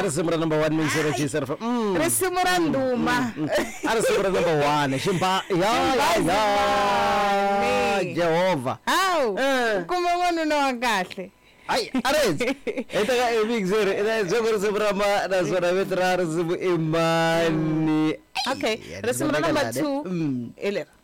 risimu ra number 1 mix register for risimu ra nduma risimu ra number 1 shimba ya Jehova kuma wanuna wa kahle ai arrange etaka emixere ina zoko sebrama na zona vetrara zibu imani okay risimu ra number 2 ele